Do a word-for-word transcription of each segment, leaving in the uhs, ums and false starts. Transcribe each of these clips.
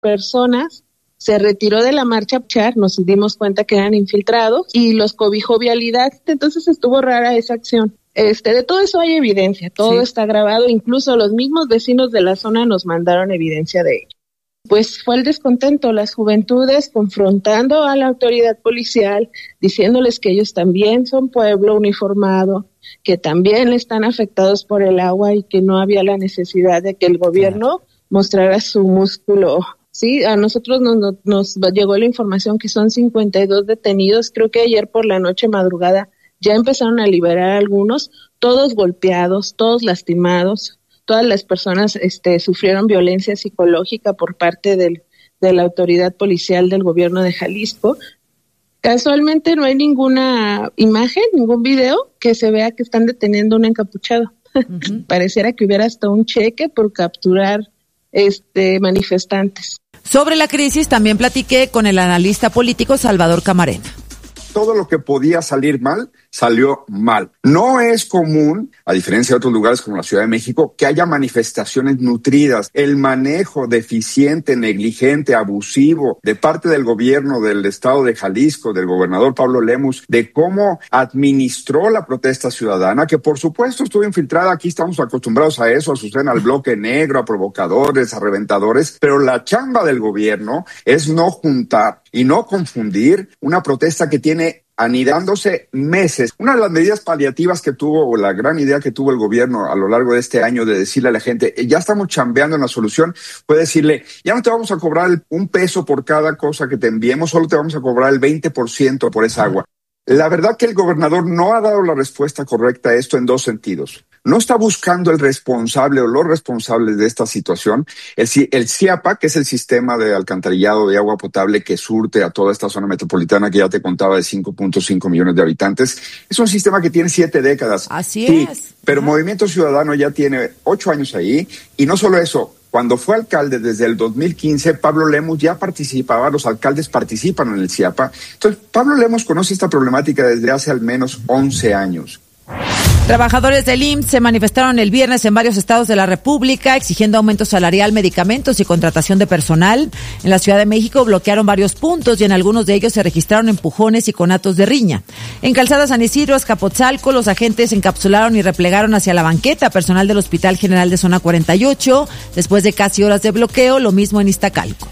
personas se retiró de la marcha, nos dimos cuenta que eran infiltrados y los cobijó vialidad, entonces estuvo rara esa acción. Este, de todo eso hay evidencia, todo sí. Está grabado, incluso los mismos vecinos de la zona nos mandaron evidencia de ello. Pues fue el descontento, las juventudes confrontando a la autoridad policial, diciéndoles que ellos también son pueblo uniformado, que también están afectados por el agua y que no había la necesidad de que el gobierno mostrara su músculo. Sí, a nosotros nos, nos, nos llegó la información que son cincuenta y dos detenidos, creo que ayer por la noche madrugada ya empezaron a liberar algunos, todos golpeados, todos lastimados, todas las personas este, sufrieron violencia psicológica por parte del, de la autoridad policial del gobierno de Jalisco. Casualmente no hay ninguna imagen, ningún video que se vea que están deteniendo a un encapuchado. Uh-huh. Pareciera que hubiera hasta un cheque por capturar este manifestantes. Sobre la crisis también platiqué con el analista político Salvador Camarena. Todo lo que podía salir mal, salió mal. No es común, a diferencia de otros lugares como la Ciudad de México, que haya manifestaciones nutridas. El manejo deficiente, negligente, abusivo de parte del gobierno del estado de Jalisco, del gobernador Pablo Lemus, de cómo administró la protesta ciudadana, que por supuesto estuvo infiltrada. Aquí estamos acostumbrados a eso, a Azucena, al bloque negro, a provocadores, a reventadores, pero la chamba del gobierno es no juntar y no confundir una protesta que tiene anidándose meses. Una de las medidas paliativas que tuvo, o la gran idea que tuvo el gobierno a lo largo de este año de decirle a la gente, ya estamos chambeando en la solución, fue decirle, ya no te vamos a cobrar un peso por cada cosa que te enviemos, solo te vamos a cobrar el veinte por ciento por esa agua. La verdad que el gobernador no ha dado la respuesta correcta a esto en dos sentidos. No está buscando el responsable o los responsables de esta situación. El, el CIAPA, que es el sistema de alcantarillado de agua potable que surte a toda esta zona metropolitana que ya te contaba de cinco punto cinco millones de habitantes, es un sistema que tiene siete décadas. Así sí, es. Pero uh-huh. Movimiento Ciudadano ya tiene ocho años ahí, y no solo eso. Cuando fue alcalde desde el dos mil quince, Pablo Lemus ya participaba, los alcaldes participan en el CIAPA. Entonces, Pablo Lemus conoce esta problemática desde hace al menos once años. Trabajadores del I M S S se manifestaron el viernes en varios estados de la República exigiendo aumento salarial, medicamentos y contratación de personal. En la Ciudad de México bloquearon varios puntos y en algunos de ellos se registraron empujones y conatos de riña. En Calzada San Isidro, Azcapotzalco, los agentes encapsularon y replegaron hacia la banqueta personal del Hospital General de Zona cuarenta y ocho después de casi horas de bloqueo, lo mismo en Iztacalco.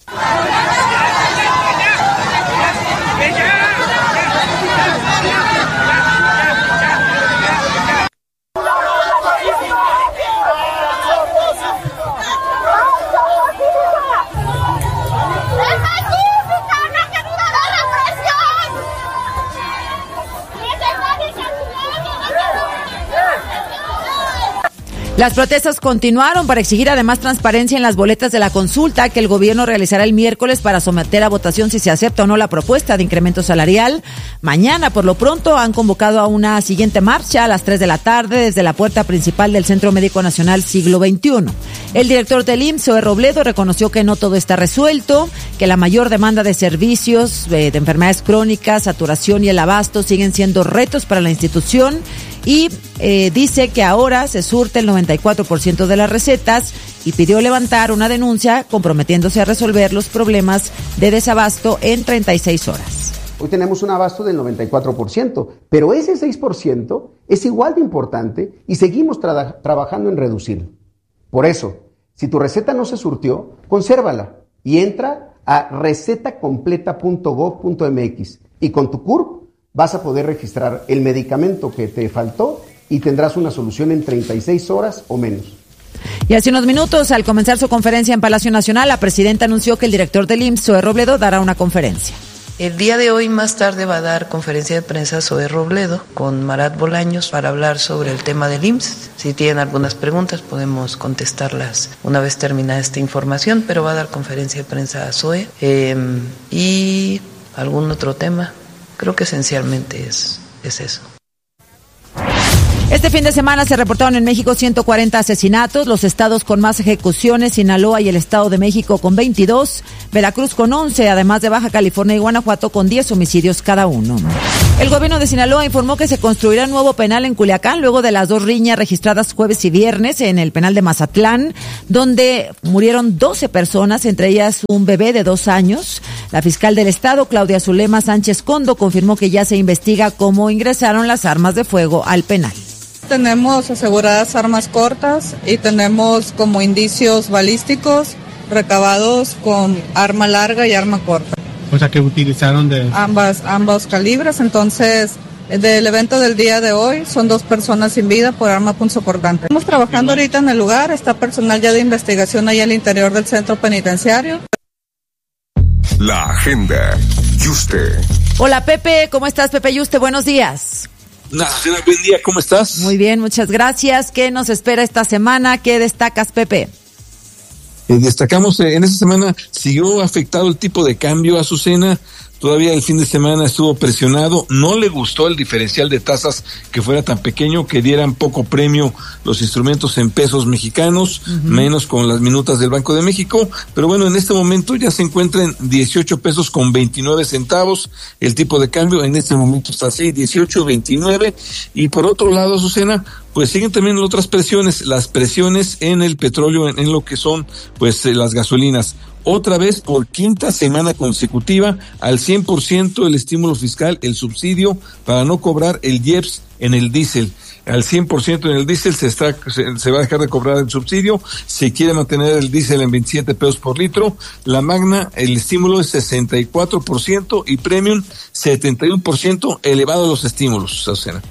Las protestas continuaron para exigir además transparencia en las boletas de la consulta que el gobierno realizará el miércoles para someter a votación si se acepta o no la propuesta de incremento salarial. Mañana, por lo pronto, han convocado a una siguiente marcha a las tres de la tarde desde la puerta principal del Centro Médico Nacional Siglo veintiuno. El director del I M S S, Zoe Robledo, reconoció que no todo está resuelto, que la mayor demanda de servicios eh, de enfermedades crónicas, saturación y el abasto siguen siendo retos para la institución. Y eh, dice que ahora se surte el noventa y cuatro por ciento de las recetas y pidió levantar una denuncia comprometiéndose a resolver los problemas de desabasto en treinta y seis horas. Hoy tenemos un abasto del noventa y cuatro por ciento, pero ese seis por ciento es igual de importante y seguimos tra- trabajando en reducirlo. Por eso, si tu receta no se surtió, consérvala y entra a receta completa punto gob punto eme equis y con tu C U R P vas a poder registrar el medicamento que te faltó y tendrás una solución en treinta y seis horas o menos. Y hace unos minutos, al comenzar su conferencia en Palacio Nacional, la presidenta anunció que el director del I M S S, Zoe Robledo, dará una conferencia. El día de hoy, más tarde, va a dar conferencia de prensa Zoe Robledo con Marat Bolaños para hablar sobre el tema del I M S S. Si tienen algunas preguntas, podemos contestarlas una vez terminada esta información, pero va a dar conferencia de prensa Zoe. Eh, y algún otro tema. Creo que esencialmente es, es eso. Este fin de semana se reportaron en México ciento cuarenta asesinatos, los estados con más ejecuciones, Sinaloa y el Estado de México con veintidós, Veracruz con once, además de Baja California y Guanajuato con diez homicidios cada uno. El gobierno de Sinaloa informó que se construirá un nuevo penal en Culiacán luego de las dos riñas registradas jueves y viernes en el penal de Mazatlán, donde murieron doce personas, entre ellas un bebé de dos años. La fiscal del estado, Claudia Zulema Sánchez Condo, confirmó que ya se investiga cómo ingresaron las armas de fuego al penal. Tenemos aseguradas armas cortas y tenemos como indicios balísticos recabados con arma larga y arma corta. O sea, que utilizaron de... Ambas, ambos calibres, entonces, del evento del día de hoy, son dos personas sin vida por arma punzocortante. Estamos trabajando ahorita en el lugar, está personal ya de investigación ahí al interior del centro penitenciario. La agenda, Yuste. Hola Pepe, ¿cómo estás Pepe Yuste? Buenos días. Azucena, buen día, ¿cómo estás? Muy bien, muchas gracias. ¿Qué nos espera esta semana? ¿Qué destacas, Pepe? Eh, destacamos, eh, en esta semana siguió afectado el tipo de cambio, Azucena. Todavía el fin de semana estuvo presionado, no le gustó el diferencial de tasas que fuera tan pequeño, que dieran poco premio los instrumentos en pesos mexicanos, uh-huh. menos con las minutas del Banco de México, pero bueno, en este momento ya se encuentra en dieciocho pesos con veintinueve centavos, el tipo de cambio en este momento está así, dieciocho veintinueve, y por otro lado, Azucena, pues siguen también otras presiones, las presiones en el petróleo, en, en lo que son pues eh, las gasolinas. Otra vez por quinta semana consecutiva al cien por ciento el estímulo fiscal, el subsidio para no cobrar el I E P S en el diésel. Al cien por ciento en el diésel se está se, se va a dejar de cobrar el subsidio, se quiere mantener el diésel en veintisiete pesos por litro, la Magna el estímulo es sesenta y cuatro por ciento y Premium setenta y uno por ciento, elevado los estímulos, Azucena.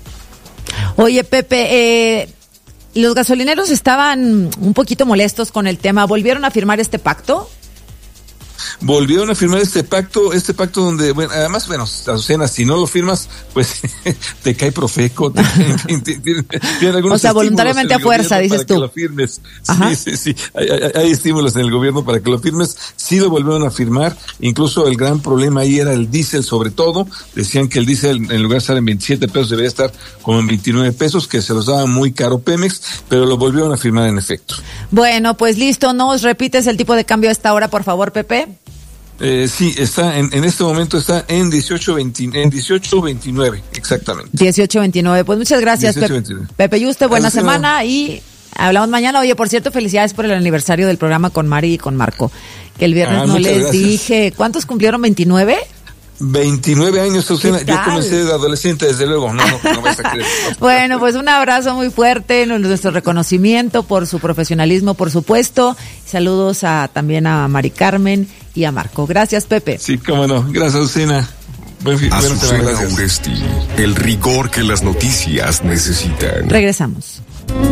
Oye Pepe, eh... los gasolineros estaban un poquito molestos con el tema. ¿Volvieron a firmar este pacto? Volvieron a firmar este pacto, este pacto donde, bueno, además, bueno, Azucena, si no lo firmas, pues te cae Profeco. Te, te, te, te, o sea, voluntariamente a fuerza, dices tú. Para que lo firmes. Sí, sí, sí. Hay, hay, hay estímulos en el gobierno para que lo firmes. Sí lo volvieron a firmar. Incluso el gran problema ahí era el diésel, sobre todo. Decían que el diésel, en lugar de estar en veintisiete pesos, debería estar como en veintinueve pesos, que se los daba muy caro Pemex, pero lo volvieron a firmar en efecto. Bueno, pues listo. ¿Nos repites el tipo de cambio a esta hora, por favor, Pepe? Eh, sí, está en, en este momento está en dieciocho veinte, en dieciocho veintinueve, exactamente. dieciocho veintinueve. Pues muchas gracias, Pepe, Pepe Yuste, buena Gracias, semana y hablamos mañana. Oye, por cierto, felicidades por el aniversario del programa con Mari y con Marco, que el viernes ah, no les gracias. dije, ¿cuántos cumplieron? ¿veintinueve? veintinueve años, Azucena. Yo comencé de adolescente, desde luego. No, no, no vas a creer. Bueno, pues un abrazo muy fuerte, nuestro reconocimiento por su profesionalismo, por supuesto. Saludos a también a Mari Carmen y a Marco. Gracias, Pepe. Sí, cómo no. Gracias, Azucena. Buen fin, Azucena Uresti, el rigor que las noticias necesitan. Regresamos.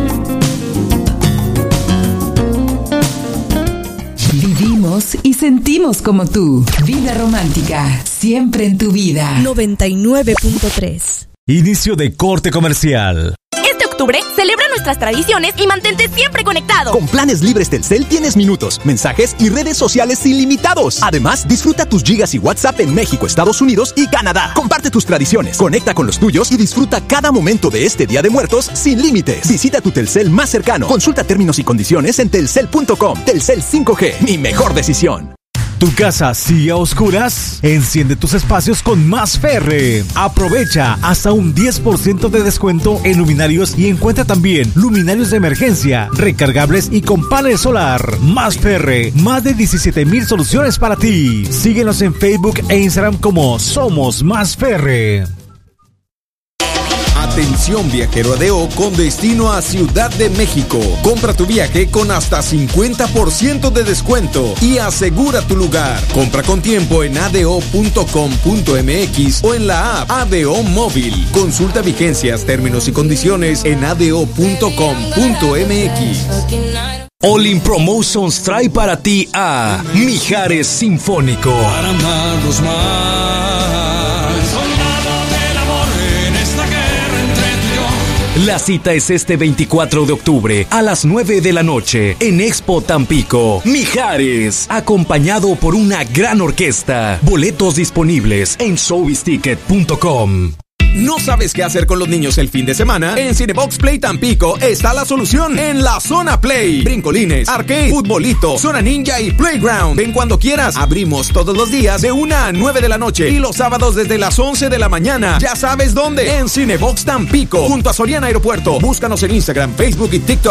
Vivimos y sentimos como tú. Vida romántica, siempre en tu vida. noventa y nueve punto tres. Inicio de corte comercial. Este octubre celebra nuestras tradiciones y mantente siempre conectado. Con planes libres Telcel tienes minutos, mensajes y redes sociales ilimitados. Además, disfruta tus gigas y WhatsApp en México, Estados Unidos y Canadá. Comparte tus tradiciones, conecta con los tuyos y disfruta cada momento de este Día de Muertos sin límites. Visita tu Telcel más cercano. Consulta términos y condiciones en telcel punto com. Telcel cinco G, mi mejor decisión. ¿Tu casa sigue a oscuras? Enciende tus espacios con Más Ferre. Aprovecha hasta un diez por ciento de descuento en luminarios y encuentra también luminarios de emergencia, recargables y con panel solar. Más Ferre, más de diecisiete mil soluciones para ti. Síguenos en Facebook e Instagram como Somos Más Ferre. Atención viajero A D O con destino a Ciudad de México. Compra tu viaje con hasta cincuenta por ciento de descuento y asegura tu lugar. Compra con tiempo en a d o punto com punto m x o en la app A D O Móvil. Consulta vigencias, términos y condiciones en a d o punto com punto m x. All In Promotions trae para ti a Mijares Sinfónico. Para amarnos más, soldado del amor en esta guerra entre tú y yo. La cita es este veinticuatro de octubre a las nueve de la noche en Expo Tampico. Mijares, acompañado por una gran orquesta. Boletos disponibles en showbiz ticket punto com. ¿No sabes qué hacer con los niños el fin de semana? En Cinebox Play Tampico está la solución en la Zona Play. Brincolines, arcade, futbolito, zona ninja y playground. Ven cuando quieras. Abrimos todos los días de una a nueve de la noche y los sábados desde las once de la mañana. Ya sabes dónde. En Cinebox Tampico, junto a Soriana Aeropuerto. Búscanos en Instagram, Facebook y TikTok